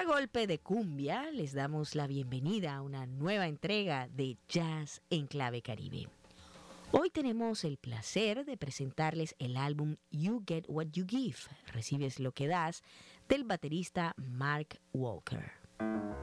A golpe de cumbia les damos la bienvenida a una nueva entrega de Jazz en Clave Caribe. Hoy tenemos el placer de presentarles el álbum You Get What You Give, Recibes lo que das, del baterista Mark Walker.